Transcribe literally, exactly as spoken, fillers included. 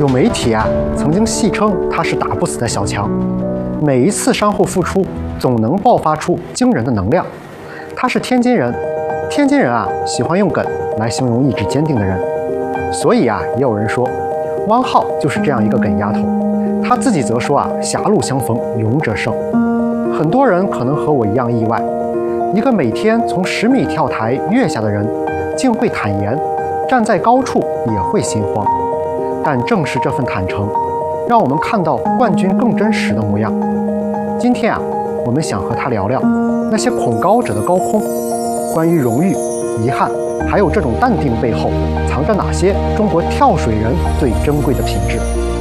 有媒体啊曾经戏称他是打不死的小强，每一次伤后复出总能爆发出惊人的能量。他是天津人，天津人啊喜欢用梗来形容意志坚定的人，所以啊也有人说汪浩就是这样一个梗丫头。他自己则说啊狭路相逢勇者胜。很多人可能和我一样意外，一个每天从十米跳台跃下的人，竟会坦言站在高处也会心慌。但正是这份坦诚，让我们看到冠军更真实的模样。今天啊，我们想和他聊聊那些恐高者的高空，关于荣誉、遗憾，还有这种淡定背后藏着哪些中国跳水人最珍贵的品质。